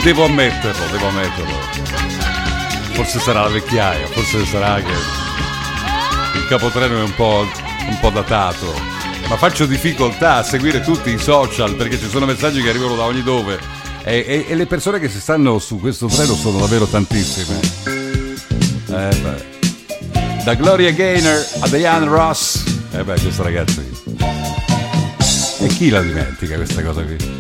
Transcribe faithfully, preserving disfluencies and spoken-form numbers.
Devo ammetterlo, devo ammetterlo. Forse sarà la vecchiaia, forse sarà che il capotreno è un po', un po' datato. Ma faccio difficoltà a seguire tutti i social perché ci sono messaggi che arrivano da ogni dove. E, e, e le persone che si stanno su questo treno sono davvero tantissime. Eh beh. Da Gloria Gaynor a Diana Ross. Eh beh, questa ragazza. E chi la dimentica questa cosa qui?